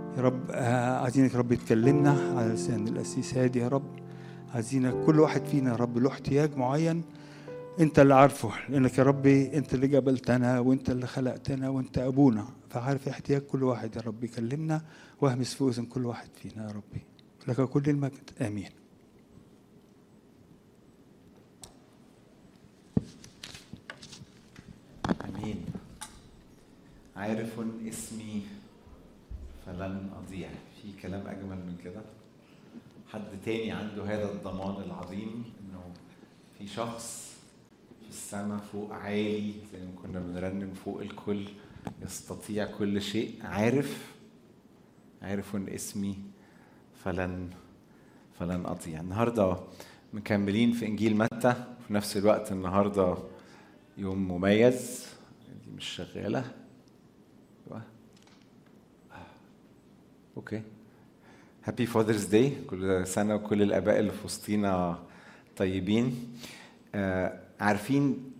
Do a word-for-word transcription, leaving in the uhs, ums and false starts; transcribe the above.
يا رب عايزينك يا رب تكلمنا على لسان القسيس هادي يا رب. عايزينك كل واحد فينا يا رب له احتياج معين انت اللي عارفه، لانك يا ربي انت اللي جبلتنا وانت اللي خلقتنا وانت ابونا، فعارف احتياج كل واحد يا رب. كلمنا واهمس في اذن كل واحد فينا يا ربي، لك كل المجد. امين. امين. عارف اسمي فلن اضيع. في كلام اجمل من كده؟ حد تاني عنده هذا الضمان العظيم انه في شخص في السماء فوق عالي زي ما كنا بنرنم فوق الكل، يستطيع كل شيء. عارف عارف اسمي فلن فلن اضيع. النهارده مكملين في انجيل متى، في نفس الوقت النهارده يوم مميز. دي مش شغاله. اوكي. هابي فاذرز داي. كل سنه وكل الاباء اللي في وسطينا طيبين. آه عارفين